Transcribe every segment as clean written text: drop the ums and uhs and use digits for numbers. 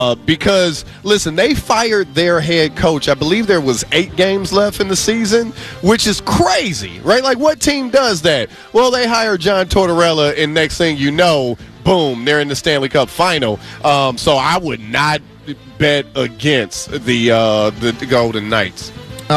Because, listen, they fired their head coach. I believe there was 8 games left in the season, which is crazy, right? Like, what team does that? Well, they hire John Tortorella, and next thing you know, boom, they're in the Stanley Cup final. So I would not bet against the Golden Knights.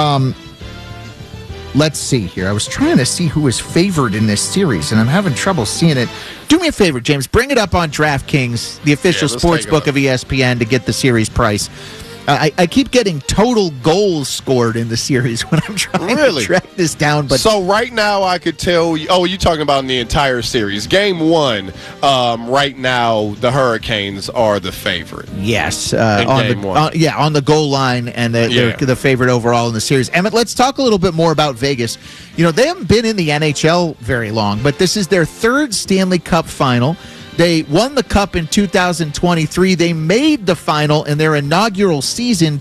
Let's see here. I was trying to see who was favored in this series, and I'm having trouble seeing it. Do me a favor, James. Bring it up on DraftKings, the official sports book of ESPN, to get the series price. I keep getting total goals scored in the series when I'm trying to track this down. But so right now I could tell you, you're talking about in the entire series. Game 1, right now the Hurricanes are the favorite. Yes. On the goal line, and they're the favorite overall in the series. Emmett, let's talk a little bit more about Vegas. You know, they haven't been in the NHL very long, but this is their 3rd Stanley Cup final. They won the Cup in 2023. They made the final in their inaugural season,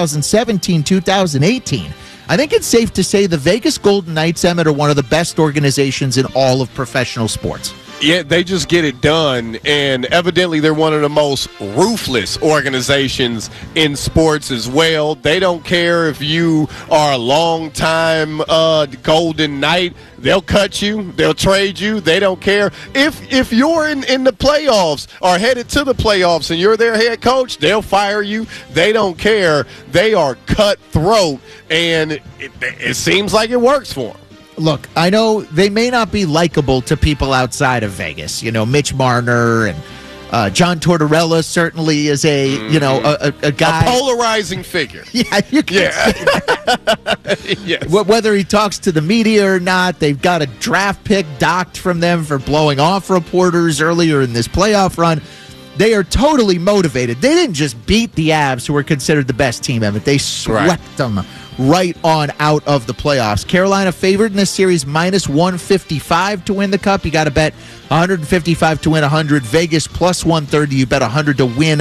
2017-2018. I think it's safe to say the Vegas Golden Knights, Emmett, are one of the best organizations in all of professional sports. Yeah, they just get it done, and evidently they're one of the most ruthless organizations in sports as well. They don't care if you are a long-time Golden Knight. They'll cut you. They'll trade you. They don't care. If you're in the playoffs or headed to the playoffs and you're their head coach, they'll fire you. They don't care. They are cutthroat, and it seems like it works for them. Look, I know they may not be likable to people outside of Vegas. You know, Mitch Marner and John Tortorella certainly is a guy. A polarizing figure. Yeah, you can say that. Yes. Whether he talks to the media or not, they've got a draft pick docked from them for blowing off reporters earlier in this playoff run. They are totally motivated. They didn't just beat the Avs, who were considered the best team, Emmett. They swept them right on out of the playoffs. Carolina favored in this series, minus 155 to win the Cup. You got to bet 155 to win 100. Vegas plus 130. You bet 100 to win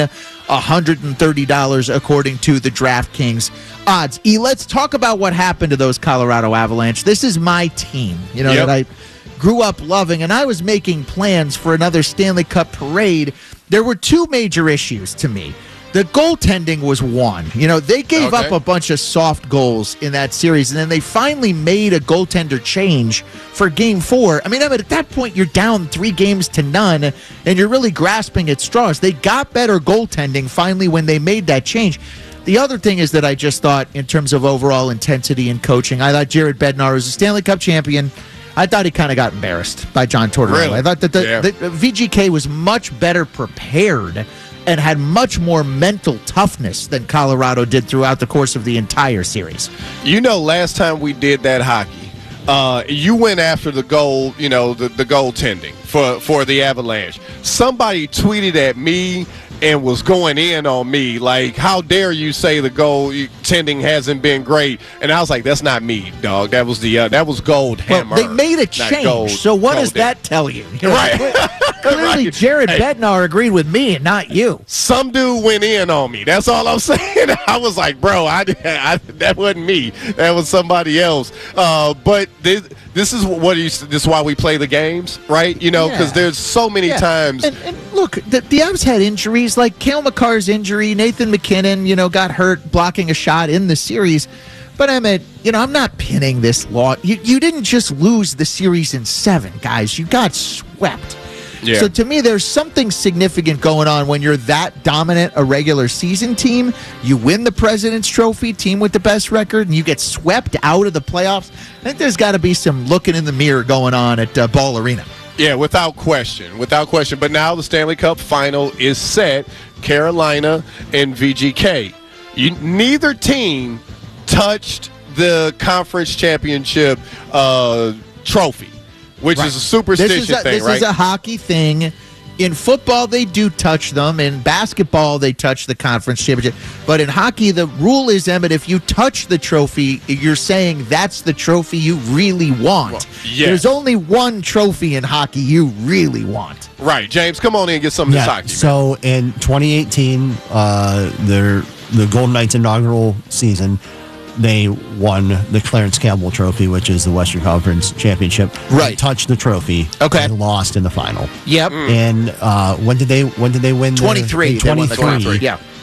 $130 according to the DraftKings odds. Let's talk about what happened to those Colorado Avalanche. This is my team, that I grew up loving, and I was making plans for another Stanley Cup parade. There were 2 major issues to me. The goaltending was one. They gave up a bunch of soft goals in that series, and then they finally made a goaltender change for Game 4. I mean, at that point, you're down 3-0, and you're really grasping at straws. They got better goaltending finally when they made that change. The other thing is that I just thought, in terms of overall intensity and coaching, I thought Jared Bednar was a Stanley Cup champion. I thought he kind of got embarrassed by John Tortorella. Really? I thought that the VGK was much better prepared and had much more mental toughness than Colorado did throughout the course of the entire series. Last time we did that hockey, you went after the goal, the goaltending for the Avalanche. Somebody tweeted at me and was going in on me like, how dare you say the goaltending hasn't been great? And I was like, that's not me, dog. That was Goldhammer. Well, they made a change. So what does that tell you? Right. Clearly, Jared Bednar agreed with me and not you. Some dude went in on me. That's all I'm saying. I was like, bro, that wasn't me. That was somebody else. But this is why we play the games, right? Because there's so many times. And look, the Avs had injuries like Cale Makar's injury. Nathan McKinnon, got hurt blocking a shot in the series. But Emmett, I'm not pinning this loss. You didn't just lose the series in 7, guys. You got swept. Yeah. So to me, there's something significant going on when you're that dominant a regular season team. You win the President's Trophy, team with the best record, and you get swept out of the playoffs. I think there's got to be some looking in the mirror going on at Ball Arena. Yeah, without question. But now the Stanley Cup final is set, Carolina and VGK. Neither team touched the conference championship trophy, which is a superstition thing, right? This is a hockey thing. In football, they do touch them. In basketball, they touch the conference championship. But in hockey, the rule is, Emmett, if you touch the trophy, you're saying that's the trophy you really want. Well, yes. There's only one trophy in hockey you really want. Right. James, come on in and get some of this hockey. So in 2018, the Golden Knights' inaugural season, they won the Clarence Campbell Trophy, which is the Western Conference Championship. Right. They touched the trophy. Okay. And lost in the final. Yep. And when did they win? 23. 23. Yeah.